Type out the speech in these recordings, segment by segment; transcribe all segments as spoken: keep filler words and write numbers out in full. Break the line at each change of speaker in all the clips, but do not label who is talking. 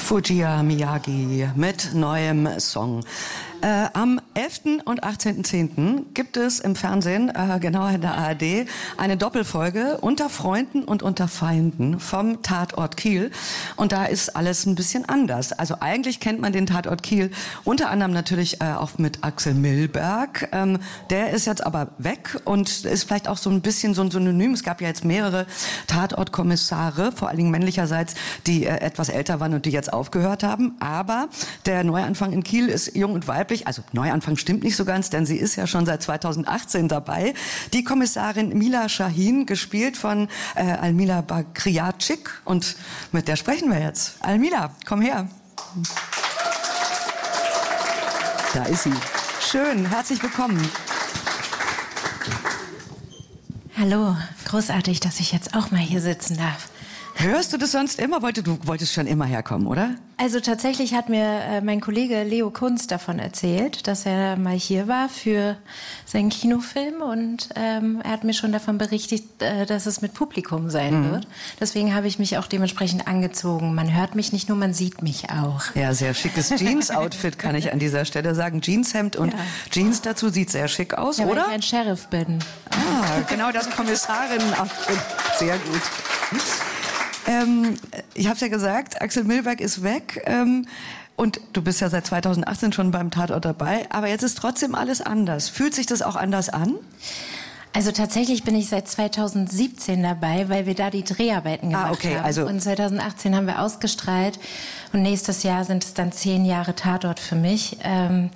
Fujia Miyagi mit neuem Song. Äh, am elften und achtzehnten zehnten gibt es im Fernsehen, äh, genauer in der A R D, eine Doppelfolge Unter Freunden und unter Feinden vom Tatort Kiel. Und da ist alles ein bisschen anders. Also eigentlich kennt man den Tatort Kiel unter anderem natürlich äh, auch mit Axel Milberg. Ähm, der ist jetzt aber weg und ist vielleicht auch so ein bisschen so ein Synonym. Es gab ja jetzt mehrere Tatortkommissare, vor allen Dingen männlicherseits, die äh, etwas älter waren und die jetzt aufgehört haben. Aber der Neuanfang in Kiel ist jung und weiblich. Also Neuanfang stimmt nicht so ganz, denn sie ist ja schon seit zweitausendachtzehn dabei. Die Kommissarin Mila Shahin, gespielt von äh, Almila Bakriatschik. Und mit der sprechen wir jetzt. Almila, komm her. Da ist sie. Schön, herzlich willkommen.
Hallo, großartig, dass ich jetzt auch mal hier sitzen darf.
Hörst du das sonst immer? Wollte, du wolltest schon immer herkommen, oder?
Also tatsächlich hat mir äh, mein Kollege Leo Kunz davon erzählt, dass er mal hier war für seinen Kinofilm und ähm, er hat mir schon davon berichtet, äh, dass es mit Publikum sein mhm. wird. Deswegen habe ich mich auch dementsprechend angezogen. Man hört mich nicht nur, man sieht mich auch.
Ja, sehr schickes Jeans-Outfit, kann ich an dieser Stelle sagen. Jeanshemd und ja. Jeans dazu, sieht sehr schick aus,
ja,
oder?
Weil ich ein Sheriff bin.
Ah, genau das Kommissarin-Outfit. Sehr gut. Ähm, ich habe es ja gesagt, Axel Milberg ist weg ähm, und du bist ja seit zweitausendachtzehn schon beim Tatort dabei, aber jetzt ist trotzdem alles anders. Fühlt sich das auch anders an?
Also tatsächlich bin ich seit zweitausendsiebzehn dabei, weil wir da die Dreharbeiten gemacht ah, okay, haben. Also und zweitausendachtzehn haben wir ausgestrahlt und nächstes Jahr sind es dann zehn Jahre Tatort für mich. Ähm,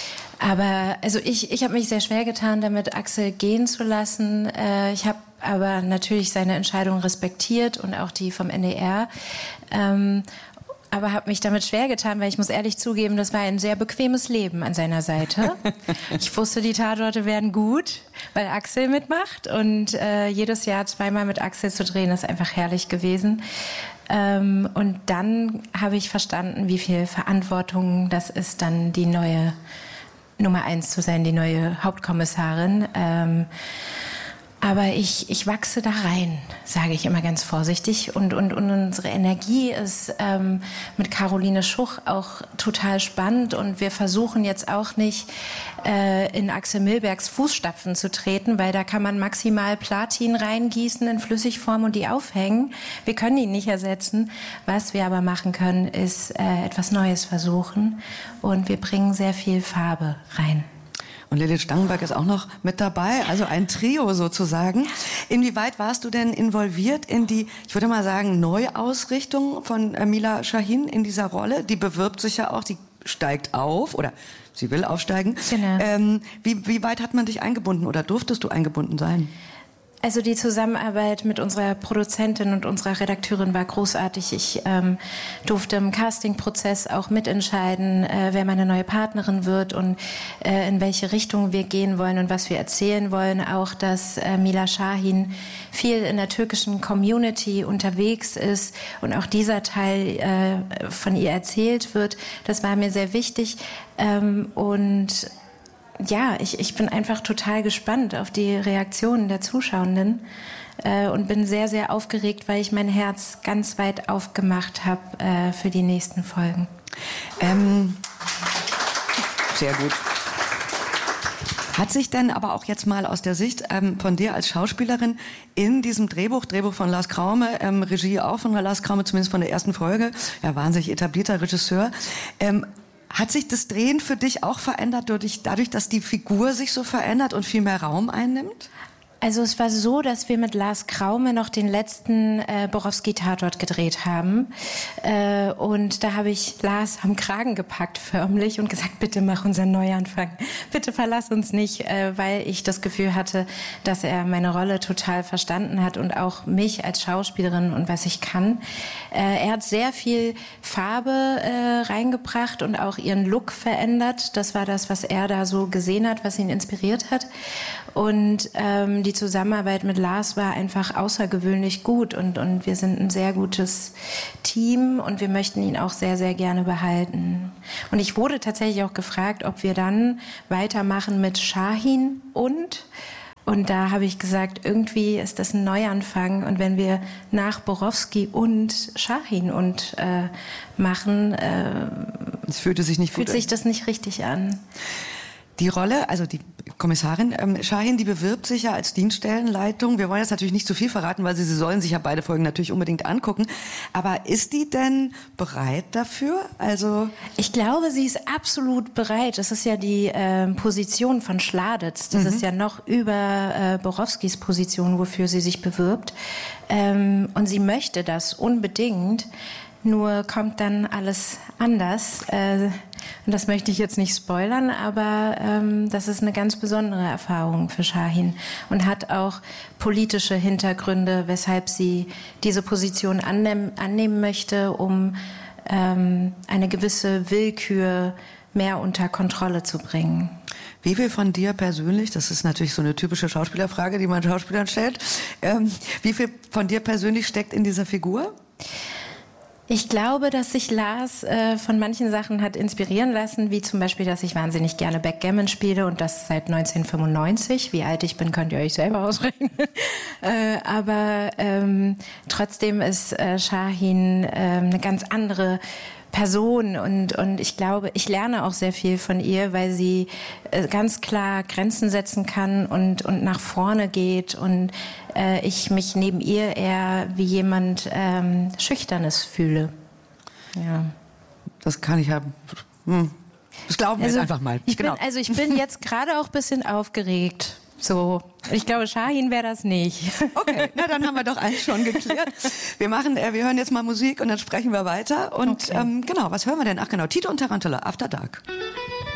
aber also ich, ich habe mich sehr schwer getan, damit Axel gehen zu lassen. Äh, ich habe aber natürlich seine Entscheidung respektiert und auch die vom N D R. Ähm, aber habe mich damit schwer getan, weil ich muss ehrlich zugeben, das war ein sehr bequemes Leben an seiner Seite. Ich wusste, die Tatorte werden gut, weil Axel mitmacht und äh, jedes Jahr zweimal mit Axel zu drehen ist einfach herrlich gewesen. Ähm, und dann habe ich verstanden, wie viel Verantwortung das ist, dann die neue Nummer eins zu sein, die neue Hauptkommissarin. Ähm, Aber ich, ich wachse da rein, sage ich immer ganz vorsichtig. Und, und, und unsere Energie ist ähm, mit Caroline Schuch auch total spannend. Und wir versuchen jetzt auch nicht äh, in Axel Milbergs Fußstapfen zu treten, weil da kann man maximal Platin reingießen in Flüssigform und die aufhängen. Wir können ihn nicht ersetzen. Was wir aber machen können, ist äh, etwas Neues versuchen. Und wir bringen sehr viel Farbe rein.
Und Lilith Stangenberg ist auch noch mit dabei, also ein Trio sozusagen. Inwieweit warst du denn involviert in die, ich würde mal sagen, Neuausrichtung von Mila Shahin in dieser Rolle? Die bewirbt sich ja auch, die steigt auf oder sie will aufsteigen.
Genau.
Ähm, wie, wie weit hat man dich eingebunden oder durftest du eingebunden sein?
Also die Zusammenarbeit mit unserer Produzentin und unserer Redakteurin war großartig. Ich ähm, durfte im Castingprozess auch mitentscheiden, äh, wer meine neue Partnerin wird und äh, in welche Richtung wir gehen wollen und was wir erzählen wollen. Auch, dass äh, Mila Shahin viel in der türkischen Community unterwegs ist und auch dieser Teil äh, von ihr erzählt wird. Das war mir sehr wichtig. Ähm, und Ja, ich, ich bin einfach total gespannt auf die Reaktionen der Zuschauenden äh, und bin sehr, sehr aufgeregt, weil ich mein Herz ganz weit aufgemacht habe äh, für die nächsten Folgen.
Ähm, sehr gut. Hat sich denn aber auch jetzt mal aus der Sicht ähm, von dir als Schauspielerin in diesem Drehbuch, Drehbuch von Lars Kraume, ähm, Regie auch von Lars Kraume, zumindest von der ersten Folge, ja, wahnsinnig etablierter Regisseur, ähm, hat sich das Drehen für dich auch verändert, dadurch, dadurch, dass die Figur sich so verändert und viel mehr Raum einnimmt?
Also es war so, dass wir mit Lars Kraume noch den letzten äh, Borowski-Tatort gedreht haben. Äh, und da habe ich Lars am Kragen gepackt förmlich und gesagt, bitte mach unseren Neuanfang. Bitte verlass uns nicht, äh, weil ich das Gefühl hatte, dass er meine Rolle total verstanden hat und auch mich als Schauspielerin und was ich kann. Äh, er hat sehr viel Farbe äh, reingebracht und auch ihren Look verändert. Das war das, was er da so gesehen hat, was ihn inspiriert hat. Und ähm, die Zusammenarbeit mit Lars war einfach außergewöhnlich gut und, und wir sind ein sehr gutes Team und wir möchten ihn auch sehr, sehr gerne behalten. Und ich wurde tatsächlich auch gefragt, ob wir dann weitermachen mit Shahin und Und da habe ich gesagt, irgendwie ist das ein Neuanfang. Und wenn wir nach Borowski und Shahin und äh, machen, äh,
es fühlte sich nicht
fühlt
gut
sich das nicht richtig an.
Die Rolle, also die Kommissarin ähm, Shahin, die bewirbt sich ja als Dienststellenleitung. Wir wollen jetzt natürlich nicht zu viel verraten, weil sie, sie sollen sich ja beide Folgen natürlich unbedingt angucken. Aber ist die denn bereit dafür? Also
ich glaube, sie ist absolut bereit. Das ist ja die äh, Position von Schladitz. Das mhm. ist ja noch über äh, Borowskis Position, wofür sie sich bewirbt. Ähm, und sie möchte das unbedingt. Nur kommt dann alles anders. Äh, und das möchte ich jetzt nicht spoilern, aber ähm, das ist eine ganz besondere Erfahrung für Shahin und hat auch politische Hintergründe, weshalb sie diese Position annehm, annehmen möchte, um ähm, eine gewisse Willkür mehr unter Kontrolle zu bringen.
Wie viel von dir persönlich, das ist natürlich so eine typische Schauspielerfrage, die man Schauspielern stellt, ähm, wie viel von dir persönlich steckt in dieser Figur?
Ich glaube, dass sich Lars äh, von manchen Sachen hat inspirieren lassen, wie zum Beispiel, dass ich wahnsinnig gerne Backgammon spiele und das seit neunzehnhundertfünfundneunzig. Wie alt ich bin, könnt ihr euch selber ausrechnen. äh, aber ähm, trotzdem ist äh, Shahin äh, eine ganz andere Person und, und ich glaube, ich lerne auch sehr viel von ihr, weil sie äh, ganz klar Grenzen setzen kann und, und nach vorne geht und äh, ich mich neben ihr eher wie jemand ähm, Schüchternes fühle. Ja.
Das kann ich ja... Hm. Das glauben wir
also,
jetzt einfach mal.
Ich
genau.
bin, also ich bin jetzt gerade auch ein bisschen aufgeregt. So, ich glaube, Shahin wäre das nicht.
Okay, na dann haben wir doch eins schon geklärt. Wir machen, äh, wir hören jetzt mal Musik und dann sprechen wir weiter. Und okay. ähm, genau, was hören wir denn? Ach genau, Tito und Tarantula, After Dark.